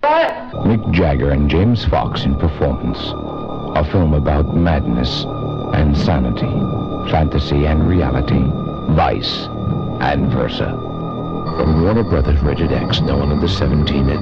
Mick Jagger and James Fox in Performance, a film about madness and sanity, fantasy and reality, vice and versa. From Warner Brothers Rated X, now on the 17 at